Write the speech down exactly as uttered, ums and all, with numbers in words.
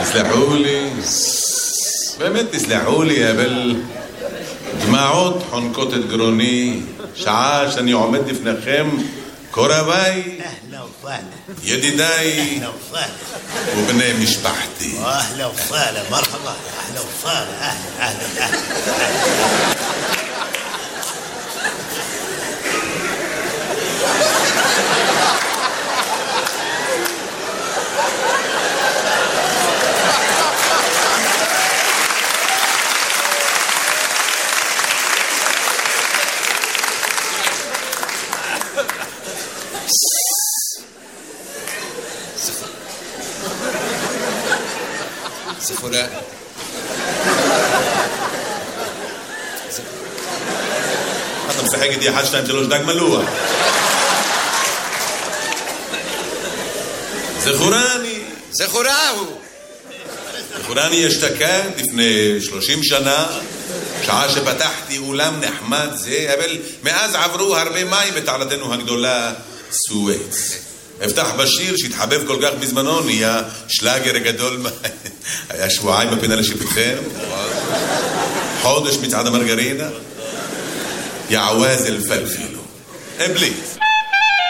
תסלחו לי, באמת תסלחו לי, אבל דמעות חונקות את גרוני, שעה שאני עומד לפניכם, קורביי, ידידיי ובני משפחתי. אהלה וסהלה, מרחבה, אהלה וסהלה, אהלה, אהלה, אהלה. זכורה. אתה משחק איתי אחד, שתיים, שלוש, דג מלוח. זכורני. זכורה הוא. זכורני אשתקד לפני שלושים שנה, שעה שפתחתי אולם נחמד זה, אבל מאז עברו הרבה מים בתעלתנו הגדולה סואץ. הבטח בשיר שהתחבב כל כך בזמנו, נהיה שלאגר גדול. היה שבועיים בפינה לשיפוטכם, חודש מצעד המרגרינה, יעווז אל פלפילו. אבליס.